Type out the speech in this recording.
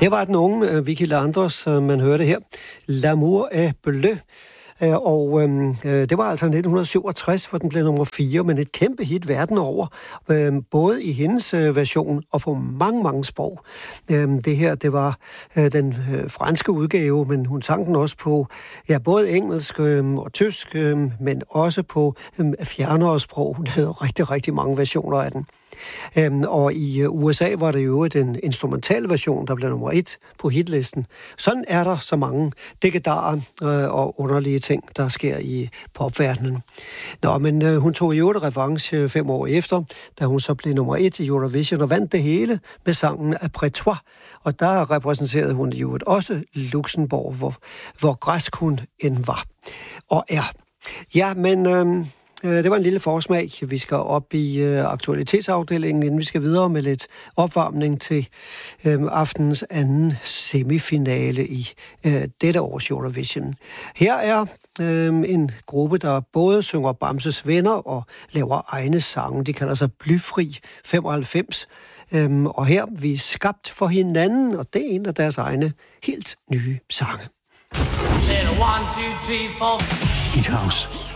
Det var den unge Vicki Landers, man hørte her. L'amour est bleu. Og det var altså 1967, hvor den blev nummer 4, men et kæmpe hit verden over, både i hendes version og på mange, mange sprog. Det her, det var den franske udgave, men hun sang den også på både engelsk og tysk, men også på fjernere sprog. Hun havde rigtig, rigtig mange versioner af den. Og i USA var det jo en instrumental version, der blev nummer 1 på hitlisten. Sådan er der så mange dekedarer og underlige ting, der sker i popverdenen. Nå, men hun tog jo et revanche 5 år efter, da hun så blev nummer 1 i Eurovision og vandt det hele med sangen Après toi. Og der repræsenterede hun jo også Luxembourg, hvor græsk hun end var og er. Ja, men det var en lille forsmag. Vi skal op i aktualitetsafdelingen, inden vi skal videre med lidt opvarmning til aftenens anden semifinale i dette års Eurovision. Her er en gruppe, der både synger Bamses Venner og laver egne sange. De kalder sig Blyfri 95. Og her vi er skabt for hinanden, og det er en af deres egne helt nye sange. Hit House.